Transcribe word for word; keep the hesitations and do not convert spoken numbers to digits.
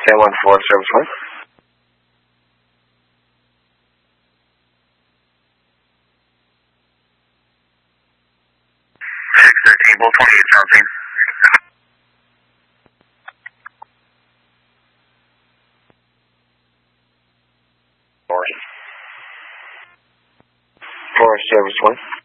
seven four service one. six thirteen, Bull twenty-eight, South. Four service one.